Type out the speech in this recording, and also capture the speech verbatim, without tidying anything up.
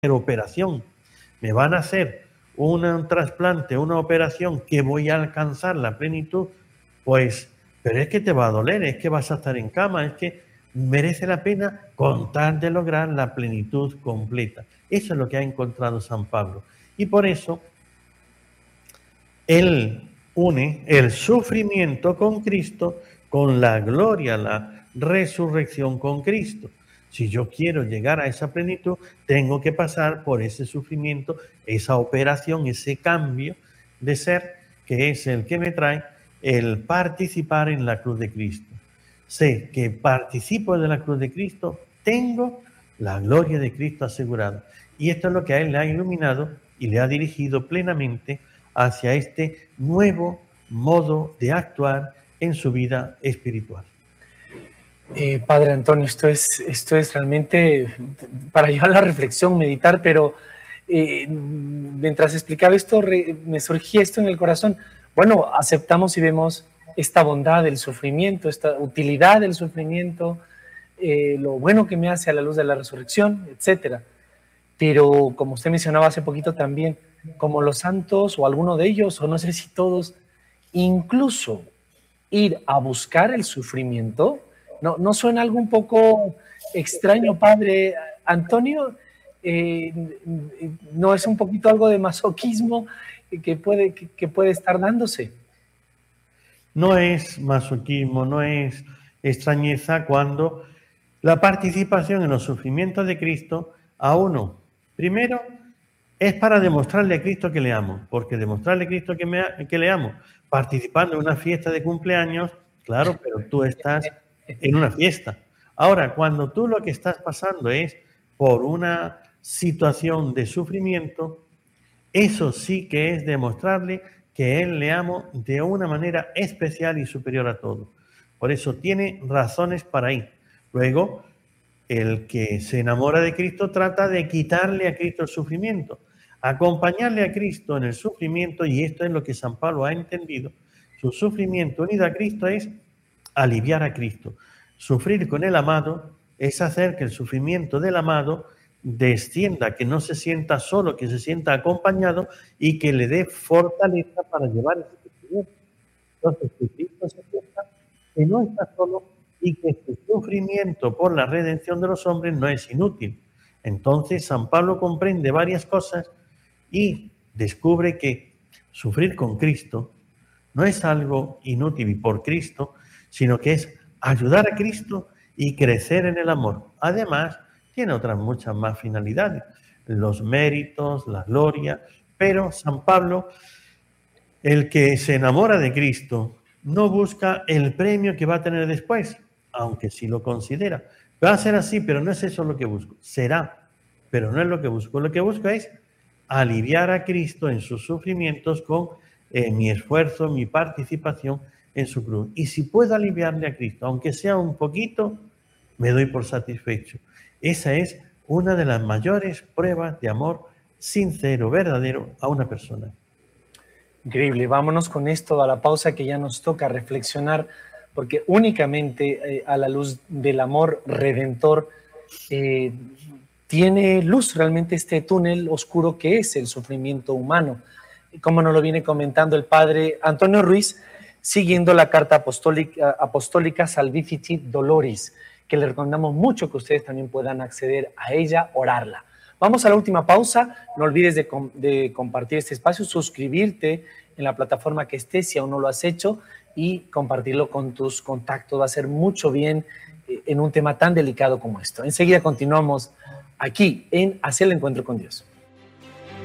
operación, me van a hacer una, un trasplante, una operación que voy a alcanzar la plenitud, pues, pero es que te va a doler, es que vas a estar en cama, es que merece la pena con tal de lograr la plenitud completa. Eso es lo que ha encontrado San Pablo. Y por eso, él une el sufrimiento con Cristo con la gloria, la resurrección con Cristo. Si yo quiero llegar a esa plenitud, tengo que pasar por ese sufrimiento, esa operación, ese cambio de ser, que es el que me trae el participar en la cruz de Cristo. Sé que participo de la cruz de Cristo, tengo la gloria de Cristo asegurada. Y esto es lo que a él le ha iluminado y le ha dirigido plenamente hacia este nuevo modo de actuar en su vida espiritual. Eh, Padre Antonio, esto es, esto es realmente para llevar la reflexión, meditar, pero eh, mientras explicaba esto, re, me surgía esto en el corazón. Bueno, aceptamos y vemos esta bondad del sufrimiento, esta utilidad del sufrimiento, eh, lo bueno que me hace a la luz de la resurrección, etcétera. Pero como usted mencionaba hace poquito también, como los santos o alguno de ellos, o no sé si todos, incluso ir a buscar el sufrimiento, ¿no, no suena algo un poco extraño, Padre Antonio? Eh, ¿No es un poquito algo de masoquismo que puede, que, que puede estar dándose? No es masoquismo, no es extrañeza cuando la participación en los sufrimientos de Cristo a uno, primero, es para demostrarle a Cristo que le amo, porque demostrarle a Cristo que, me, que le amo, participando en una fiesta de cumpleaños, claro, pero tú estás en una fiesta. Ahora, cuando tú lo que estás pasando es por una situación de sufrimiento, eso sí que es demostrarle que Él le amo de una manera especial y superior a todo. Por eso tiene razones para ir. Luego, el que se enamora de Cristo trata de quitarle a Cristo el sufrimiento, acompañarle a Cristo en el sufrimiento, y esto es lo que San Pablo ha entendido. Su sufrimiento unido a Cristo es aliviar a Cristo. Sufrir con el amado es hacer que el sufrimiento del amado descienda, que no se sienta solo, que se sienta acompañado y que le dé fortaleza para llevar ese sufrimiento. Entonces, que Cristo se sienta que no está solo y que este sufrimiento por la redención de los hombres no es inútil. Entonces, San Pablo comprende varias cosas y descubre que sufrir con Cristo no es algo inútil y por Cristo, sino que es ayudar a Cristo y crecer en el amor. Además, tiene otras muchas más finalidades, los méritos, la gloria, pero San Pablo, el que se enamora de Cristo, no busca el premio que va a tener después, aunque sí lo considera. Va a ser así, pero no es eso lo que busco. Será, pero no es lo que busco. Lo que busco es aliviar a Cristo en sus sufrimientos con eh, mi esfuerzo, mi participación en su cruz. Y si puedo aliviarle a Cristo, aunque sea un poquito, me doy por satisfecho. Esa es una de las mayores pruebas de amor sincero, verdadero a una persona. Increíble. Vámonos con esto a la pausa, que ya nos toca reflexionar, porque únicamente eh, a la luz del amor redentor eh, tiene luz realmente este túnel oscuro que es el sufrimiento humano. Como nos lo viene comentando el padre Antonio Ruiz, siguiendo la carta apostólica, apostólica Salvifici Doloris, que le recomendamos mucho que ustedes también puedan acceder a ella, orarla. Vamos a la última pausa. No olvides de, com de compartir este espacio, suscribirte en la plataforma que estés si aún no lo has hecho y compartirlo con tus contactos. Va a hacer mucho bien eh, en un tema tan delicado como esto. Enseguida continuamos aquí en Hacia el Encuentro con Dios.